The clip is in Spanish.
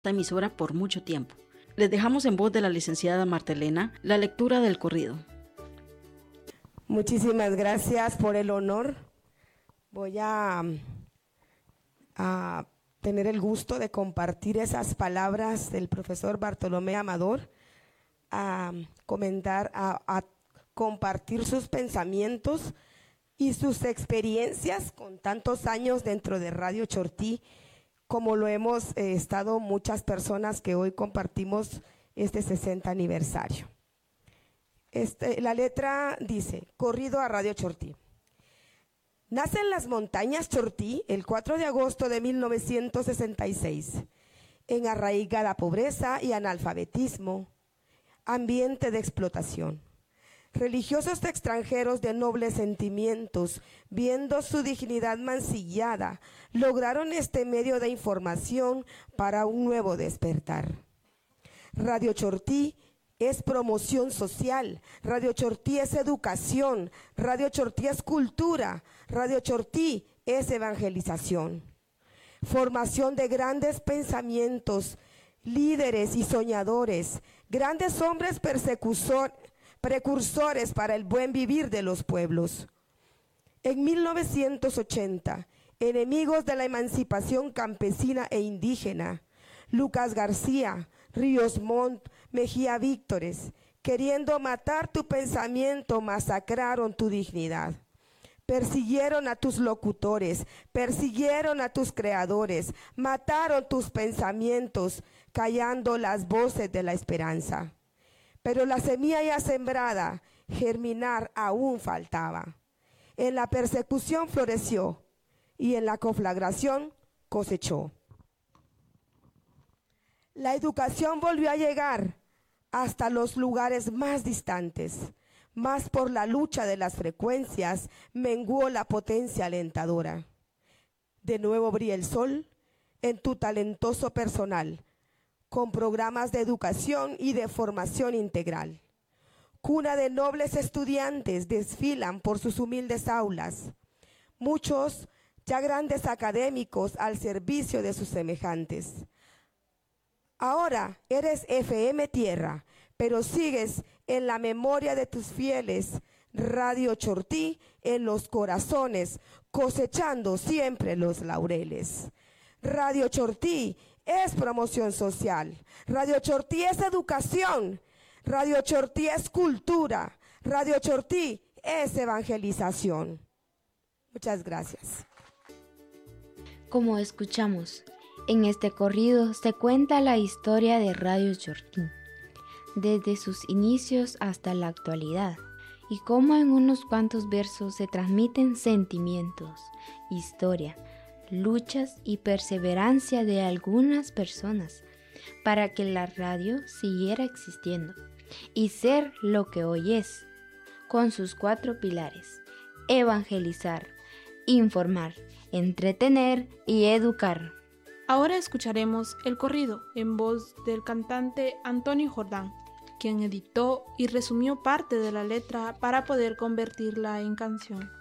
emisora por mucho tiempo. Les dejamos en voz de la licenciada Marta Elena la lectura del corrido. Muchísimas gracias por el honor. Voy a tener el gusto de compartir esas palabras del profesor Bartolomé Amador, a compartir sus pensamientos y sus experiencias con tantos años dentro de Radio Chortí, como lo hemos estado muchas personas que hoy compartimos este 60 aniversario. La letra dice: corrido a Radio Chortí. Nace en las montañas Chortí el 4 de agosto de 1966, en arraigada pobreza y analfabetismo, ambiente de explotación. Religiosos extranjeros de nobles sentimientos, viendo su dignidad mancillada, lograron este medio de información para un nuevo despertar. Radio Chortí es promoción social, Radio Chortí es educación, Radio Chortí es cultura, Radio Chortí es evangelización. Formación de grandes pensamientos, líderes y soñadores, grandes hombres precursores para el buen vivir de los pueblos. En 1980, enemigos de la emancipación campesina e indígena, Lucas García, Ríos Montt, Mejía Víctores, queriendo matar tu pensamiento, masacraron tu dignidad. Persiguieron a tus locutores, persiguieron a tus creadores, mataron tus pensamientos, callando las voces de la esperanza. Pero la semilla ya sembrada, germinar aún faltaba. En la persecución floreció y en la conflagración cosechó. La educación volvió a llegar hasta los lugares más distantes, mas por la lucha de las frecuencias menguó la potencia alentadora. De nuevo brilla el sol en tu talentoso personal, con programas de educación y de formación integral. Cuna de nobles estudiantes desfilan por sus humildes aulas, muchos ya grandes académicos al servicio de sus semejantes. Ahora eres FM Tierra, pero sigues en la memoria de tus fieles, Radio Chortí en los corazones, cosechando siempre los laureles. Radio Chortí es promoción social, Radio Chortí es educación, Radio Chortí es cultura, Radio Chortí es evangelización. Muchas gracias. Como escuchamos, en este corrido se cuenta la historia de Radio Chortí, desde sus inicios hasta la actualidad, y cómo en unos cuantos versos se transmiten sentimientos, historia, luchas y perseverancia de algunas personas para que la radio siguiera existiendo y ser lo que hoy es, con sus 4 pilares: evangelizar, informar, entretener y educar. Ahora escucharemos el corrido en voz del cantante Antonio Jordán, quien editó y resumió parte de la letra para poder convertirla en canción.